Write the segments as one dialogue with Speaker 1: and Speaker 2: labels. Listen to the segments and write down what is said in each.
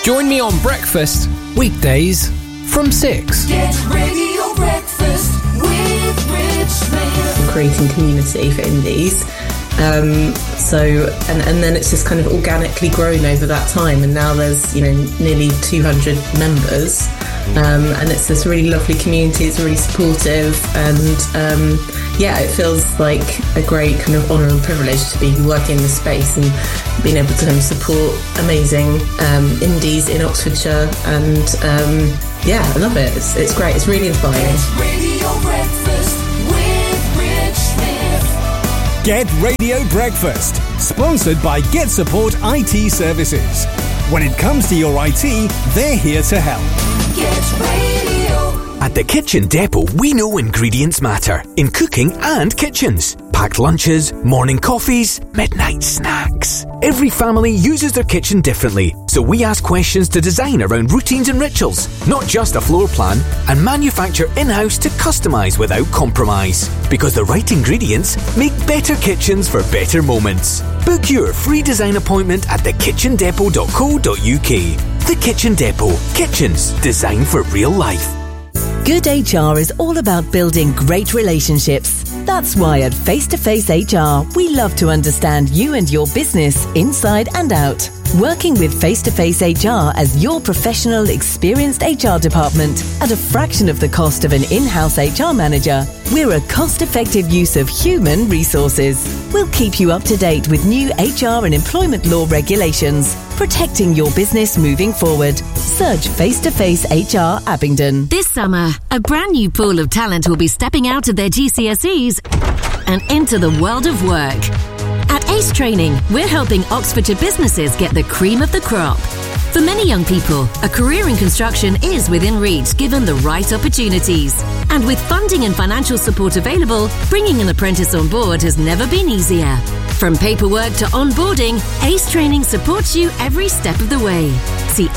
Speaker 1: Join me on Breakfast, weekdays from 6.
Speaker 2: Get Radio Breakfast with Rich Smith.
Speaker 3: Creating community for indies. And then it's just kind of organically grown over that time, and now there's nearly 200 members, and it's this really lovely community. It's really supportive, and it feels like a great kind of honour and privilege to be working in this space and being able to kind of support amazing indies in Oxfordshire, and I love it. It's great. It's really inspiring.
Speaker 2: It's Radio Breakfast with Rich Smith.
Speaker 4: Get Radio Breakfast, sponsored by Get Support IT Services. When it comes to your IT, they're here to help.
Speaker 2: Get Radio.
Speaker 5: At the Kitchen Depot, we know ingredients matter in cooking and kitchens. Packed lunches, morning coffees, midnight snacks. Every family uses their kitchen differently, so we ask questions to design around routines and rituals, not just a floor plan, and manufacture in-house to customise without compromise. Because the right ingredients make better kitchens for better moments. Book your free design appointment at thekitchendepot.co.uk. The Kitchen Depot. Kitchens designed for real life.
Speaker 6: Good HR is all about building great relationships. That's why at Face to Face HR, we love to understand you and your business inside and out. Working with Face to Face HR as your professional, experienced HR department at a fraction of the cost of an in-house HR manager, we're a cost-effective use of human resources. We'll keep you up to date with new HR and employment law regulations, protecting your business moving forward. Search Face to Face HR Abingdon.
Speaker 7: This summer, a brand new pool of talent will be stepping out of their GCSEs and into the world of work. At Ace Training, we're helping Oxfordshire businesses get the cream of the crop. For many young people, a career in construction is within reach given the right opportunities. And with funding and financial support available, bringing an apprentice on board has never been easier. From paperwork to onboarding, Ace Training supports you every step of the way. See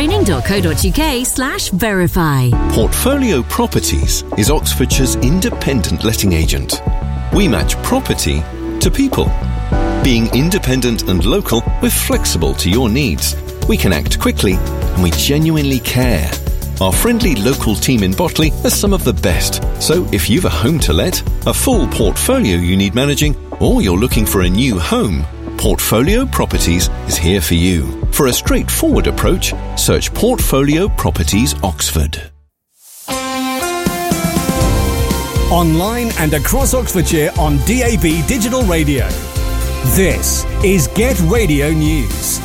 Speaker 7: acetraining.co.uk/verify.
Speaker 8: Portfolio Properties is Oxfordshire's independent letting agent. We match property to people. Being independent and local, we're flexible to your needs. We can act quickly and we genuinely care. Our friendly local team in Botley are some of the best. So if you've a home to let, a full portfolio you need managing, or you're looking for a new home, Portfolio Properties is here for you. For a straightforward approach, search Portfolio Properties Oxford.
Speaker 4: Online and across Oxfordshire on DAB Digital Radio. This is Get Radio News.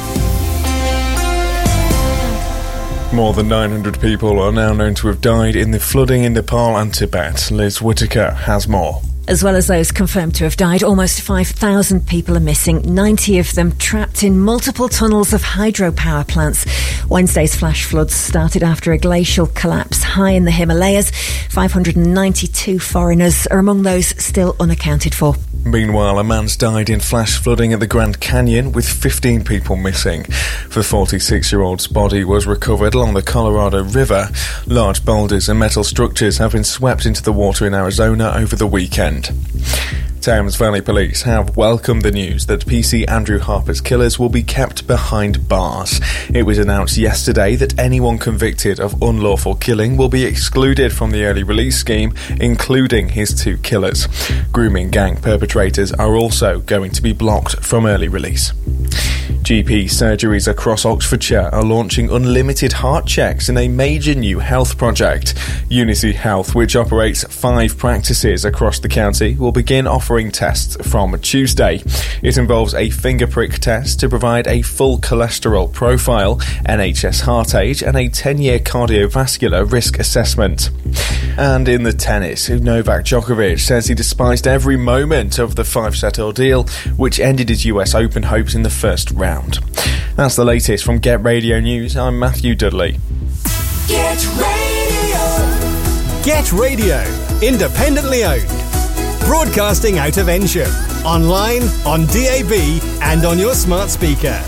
Speaker 9: More than 900 people are now known to have died in the flooding in Nepal and Tibet. Liz Whittaker has more.
Speaker 10: As well as those confirmed to have died, almost 5,000 people are missing, 90 of them trapped in multiple tunnels of hydropower plants. Wednesday's flash floods started after a glacial collapse high in the Himalayas. 592 foreigners are among those still unaccounted for.
Speaker 9: Meanwhile, a man's died in flash flooding at the Grand Canyon, with 15 people missing. The 46-year-old's body was recovered along the Colorado River. Large boulders and metal structures have been swept into the water in Arizona over the weekend. Thames Valley Police have welcomed the news that PC Andrew Harper's killers will be kept behind bars. It was announced yesterday that anyone convicted of unlawful killing will be excluded from the early release scheme, including his two killers. Grooming gang perpetrators are also going to be blocked from early release. GP surgeries across Oxfordshire are launching unlimited heart checks in a major new health project. Unity Health, which operates 5 practices across the county, will begin offering tests from Tuesday. It involves a finger prick test to provide a full cholesterol profile, NHS heart age, and a 10-year cardiovascular risk assessment. And in the tennis, Novak Djokovic says he despised every moment of the 5-set ordeal, which ended his US Open hopes in the first round. That's the latest from Get Radio News. I'm Matthew Dudley.
Speaker 2: Get Radio.
Speaker 4: Get Radio, independently owned. Broadcasting out of Ensham. Online, on DAB, and on your smart speaker.